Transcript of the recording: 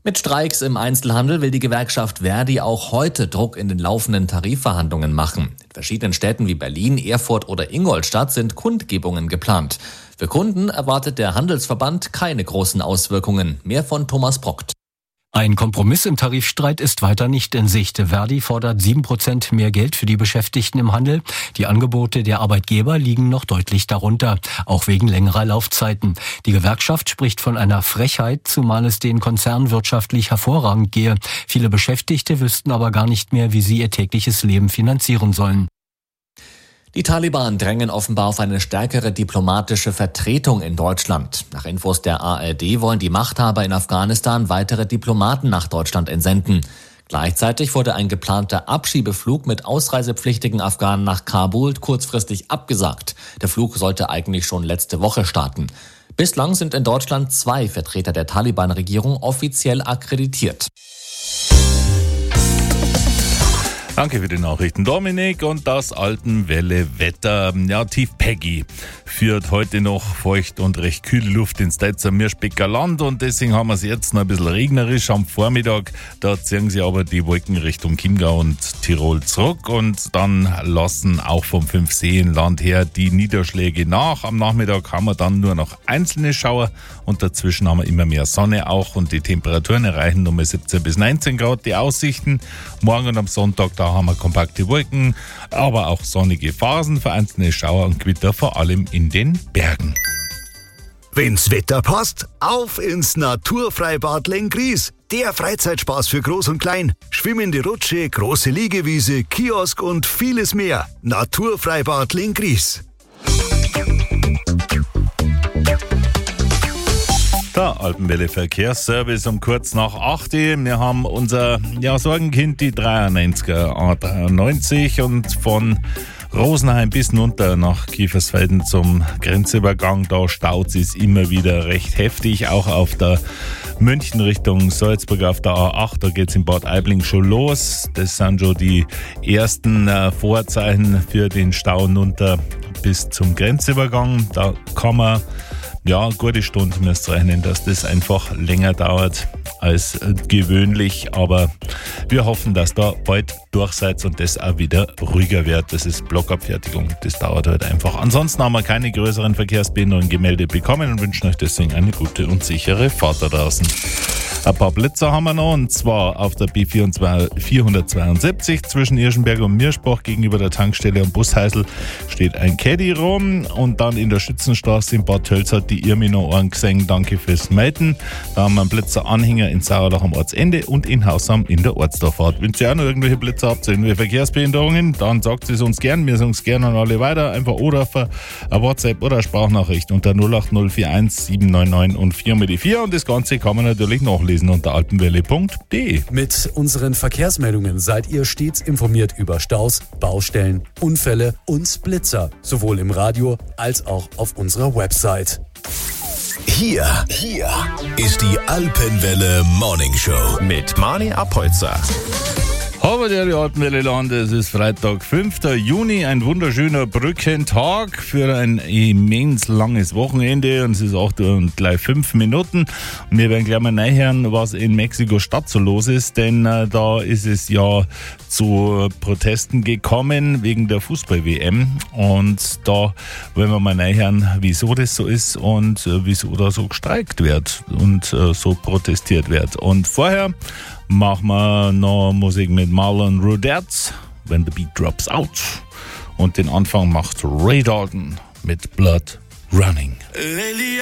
Mit Streiks im Einzelhandel will die Gewerkschaft Verdi auch heute Druck in den laufenden Tarifverhandlungen machen. In verschiedenen Städten wie Berlin, Erfurt oder Ingolstadt sind Kundgebungen geplant. Für Kunden erwartet der Handelsverband keine großen Auswirkungen. Mehr von Thomas Brockt. Ein Kompromiss im Tarifstreit ist weiter nicht in Sicht. Verdi fordert 7% mehr Geld für die Beschäftigten im Handel. Die Angebote der Arbeitgeber liegen noch deutlich darunter, auch wegen längerer Laufzeiten. Die Gewerkschaft spricht von einer Frechheit, zumal es den Konzernen wirtschaftlich hervorragend gehe. Viele Beschäftigte wüssten aber gar nicht mehr, wie sie ihr tägliches Leben finanzieren sollen. Die Taliban drängen offenbar auf eine stärkere diplomatische Vertretung in Deutschland. Nach Infos der ARD wollen die Machthaber in Afghanistan weitere Diplomaten nach Deutschland entsenden. Gleichzeitig wurde ein geplanter Abschiebeflug mit ausreisepflichtigen Afghanen nach Kabul kurzfristig abgesagt. Der Flug sollte eigentlich schon letzte Woche starten. Bislang sind in Deutschland 2 Vertreter der Taliban-Regierung offiziell akkreditiert. Danke für die Nachrichten, Dominik. Und das Alpenwelle-Wetter. Ja, Tief Peggy führt heute noch feucht und recht kühle Luft ins Deutzer Mirschbecker Land. Und deswegen haben wir es jetzt noch ein bisschen regnerisch am Vormittag. Da ziehen sie aber die Wolken Richtung Chiemgau und Tirol zurück. Und dann lassen auch vom Fünfseenland her die Niederschläge nach. Am Nachmittag haben wir dann nur noch einzelne Schauer. Und dazwischen haben wir immer mehr Sonne auch. Und die Temperaturen erreichen nochmal 17 bis 19 Grad. Die Aussichten morgen und am Sonntag, da haben wir kompakte Wolken, aber auch sonnige Phasen, vereinzelte Schauer und Gewitter, vor allem in den Bergen. Wenn's Wetter passt, auf ins Naturfreibad Lenggries. Der Freizeitspaß für Groß und Klein. Schwimmende Rutsche, große Liegewiese, Kiosk und vieles mehr. Naturfreibad Lenggries. Der Alpenwelle Verkehrsservice um kurz nach 8 Uhr. Wir haben unser Sorgenkind, die 93er A93, und von Rosenheim bis runter nach Kiefersfelden zum Grenzübergang. Da staut es immer wieder recht heftig, auch auf der München Richtung Salzburg auf der A8. Da geht es in Bad Aibling schon los. Das sind schon die ersten Vorzeichen für den Stau runter bis zum Grenzübergang. Da kann man gute Stunde müsst rechnen, dass das einfach länger dauert als gewöhnlich. Aber wir hoffen, dass da bald durch seid und das auch wieder ruhiger wird. Das ist Blockabfertigung. Das dauert halt einfach. Ansonsten haben wir keine größeren Verkehrsbehinderungen gemeldet bekommen und wünschen euch deswegen eine gute und sichere Fahrt da draußen. Ein paar Blitzer haben wir noch, und zwar auf der B472 zwischen Irschenberg und Mirschbach gegenüber der Tankstelle und Busheisel steht ein Caddy rum, und dann in der Schützenstraße in Bad Tölz hat die Irmi noch einen gesehen. Danke fürs Melden. Da haben wir einen Blitzer-Anhänger in Sauerlach am Ortsende und in Hausham in der Ortsdorfahrt. Wenn ihr auch noch irgendwelche Blitzer habt, irgendwelche Verkehrsbehinderungen, dann sagt es uns gern. Wir sagen es gerne an alle weiter. Einfach oder für eine WhatsApp oder eine Sprachnachricht unter 08041 799 und 4 und das Ganze kann man natürlich nachlesen unter alpenwelle.de. Mit unseren Verkehrsmeldungen seid ihr stets informiert über Staus, Baustellen, Unfälle und Blitzer, sowohl im Radio als auch auf unserer Website. Hier ist die Alpenwelle Morning Show mit Mani Apolzer. Aber der Alpenwelle Land, es ist Freitag, 5. Juni, ein wunderschöner Brückentag für ein immens langes Wochenende, und es ist 8 Uhr und gleich 5 Minuten. Und wir werden gleich mal reinhören, was in Mexiko-Stadt so los ist, denn da ist es ja zu Protesten gekommen wegen der Fußball-WM, und da wollen wir mal reinhören, wieso das so ist und wieso da so gestreikt wird und so protestiert wird. Und vorher machen wir noch Musik mit Marlon Rudetz, When the Beat Drops Out. Und den Anfang macht Ray Dalton mit Blood Running.